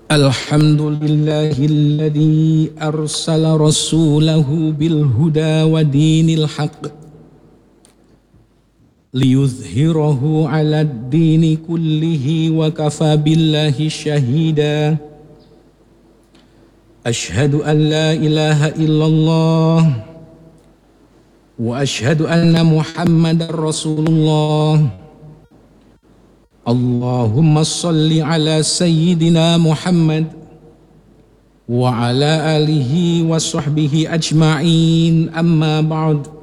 الحمد لله الذي أرسل رسوله بالهدى ودين الحق ليظهره على الدين كله وكفى بالله شهيدا. أشهد أن لا إله إلا الله وأشهد أن محمدا رسول الله. اللهم صل على سيدنا محمد وعلى آله وصحبه أجمعين. أما بعد،